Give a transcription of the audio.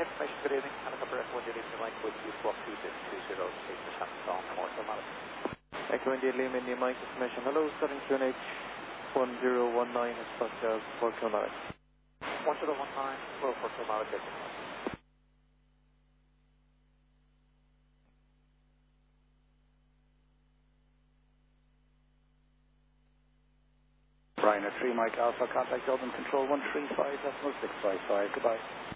Information, good evening. Helicopter Echo India Lima Mike with you, swap 2620, 8% song, more automatic. Echo India Lima Mike, information. Hello, starting QNH 1019 is Pascal, 4 automatic. 1019, 12 for automatic. Ryanair 3 Mike Alpha, contact Dublin Control 135, 655, goodbye.